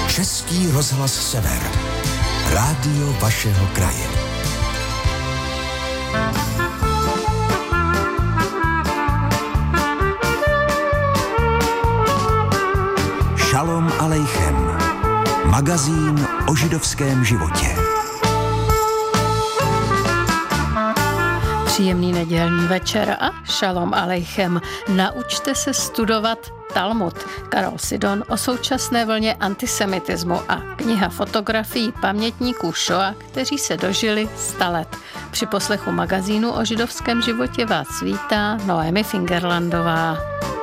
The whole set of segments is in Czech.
Český rozhlas Sever. Rádio vašeho kraje. Šalom alejchem. Magazín o židovském životě. Příjemný nedělní večer a šalom alejchem. Naučte se studovat Talmud. Karol Sidon o současné vlně antisemitismu a kniha fotografií pamětníků Šoa, kteří se dožili 100 let. Při poslechu magazínu o židovském životě vás vítá Noemi Fingerlandová.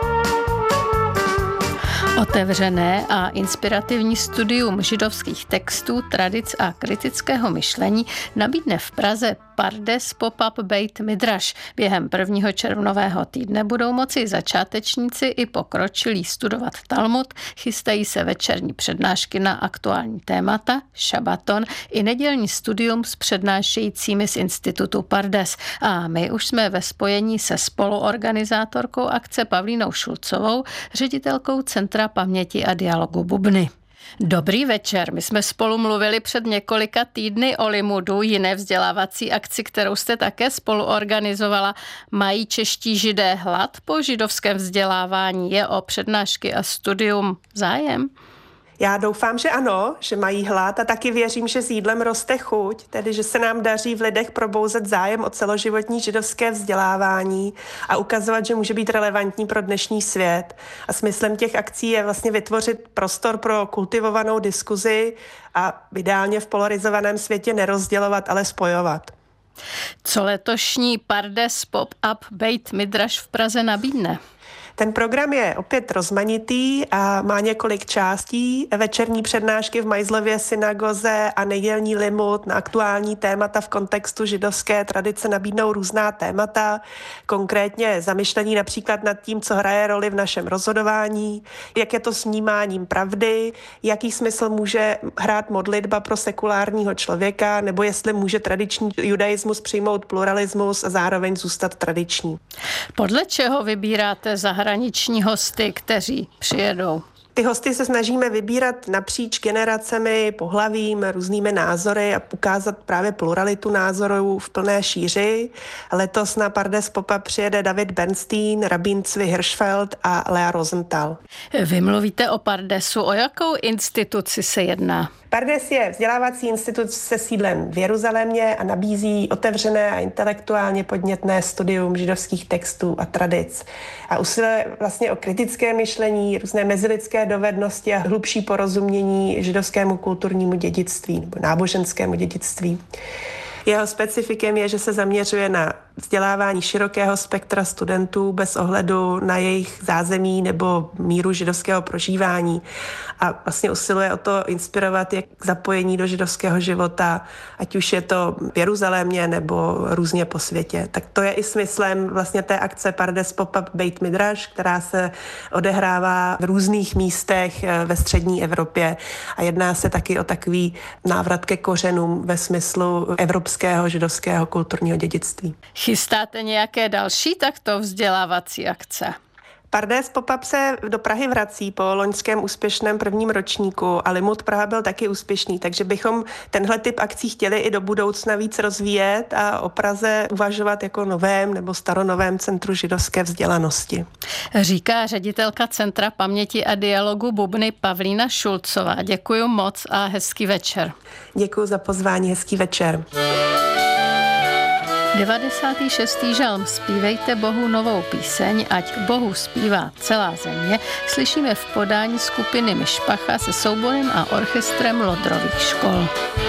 Otevřené a inspirativní studium židovských textů, tradic a kritického myšlení nabídne v Praze Pardes Pop-up Beit Midrash. Během 1. červnového týdne budou moci začátečníci i pokročilí studovat Talmud, chystají se večerní přednášky na aktuální témata, šabaton i nedělní studium s přednášejícími z institutu Pardes. A my už jsme ve spojení se spoluorganizátorkou akce Pavlínou Šulcovou, ředitelkou Centra paměti a dialogu Bubny. Dobrý večer. My jsme spolu mluvili před několika týdny o Limudu, jiné vzdělávací akci, kterou jste také spolu organizovala. Mají čeští židé hlad po židovském vzdělávání? Je o přednášky a studium zájem? Já doufám, že ano, že mají hlad a taky věřím, že s jídlem roste chuť, tedy že se nám daří v lidech probouzet zájem o celoživotní židovské vzdělávání a ukazovat, že může být relevantní pro dnešní svět. A smyslem těch akcí je vlastně vytvořit prostor pro kultivovanou diskuzi a ideálně v polarizovaném světě nerozdělovat, ale spojovat. Co letošní Pardes Pop-up Beit Midrash v Praze nabídne? Ten program je opět rozmanitý a má několik částí. Večerní přednášky v Majzlově synagoze a nedělní limud na aktuální témata v kontextu židovské tradice nabídnou různá témata, konkrétně zamyšlení například nad tím, co hraje roli v našem rozhodování, jak je to s vnímáním pravdy, jaký smysl může hrát modlitba pro sekulárního člověka, nebo jestli může tradiční judaismus přijmout pluralismus a zároveň zůstat tradiční. Podle čeho vybíráte zahraniční hosty, kteří přijedou? Ty hosty se snažíme vybírat napříč generacemi, pohlavím, různými názory a ukázat právě pluralitu názorů v plné šíři. Letos na Pardes Pop-up přijede David Bernstein, Rabín Tzvi Hirschfeld a Lea Rosenthal. Vy mluvíte o Pardesu. O jakou instituci se jedná? Pardes je vzdělávací institut se sídlem v Jeruzalémě a nabízí otevřené a intelektuálně podnětné studium židovských textů a tradic. A usiluje vlastně o kritické myšlení, různé mezilidské dovednosti a hlubší porozumění židovskému kulturnímu dědictví nebo náboženskému dědictví. Jeho specifikem je, že se zaměřuje na vzdělávání širokého spektra studentů bez ohledu na jejich zázemí nebo míru židovského prožívání a vlastně usiluje o to inspirovat je k zapojení do židovského života, ať už je to v Jeruzalémě nebo různě po světě. Tak to je i smyslem vlastně té akce Pardes Pop-up Beit Midrash, která se odehrává v různých místech ve střední Evropě a jedná se taky o takový návrat ke kořenům ve smyslu evropského židovského kulturního dědictví. Chystáte nějaké další takto vzdělávací akce? Pardes Pop-up se do Prahy vrací po loňském úspěšném prvním ročníku a Limud Praha byl taky úspěšný, takže bychom tenhle typ akcí chtěli i do budoucna víc rozvíjet a o Praze uvažovat jako novém nebo staronovém centru židovské vzdělanosti. Říká ředitelka Centra paměti a dialogu Bubny Pavlína Šulcová. Děkuji moc a hezký večer. Děkuji za pozvání, hezký večer. 96. žalm Zpívejte Bohu novou píseň, ať Bohu zpívá celá země, slyšíme v podání skupiny Mišpacha se souborem a orchestrem Lodrových škol.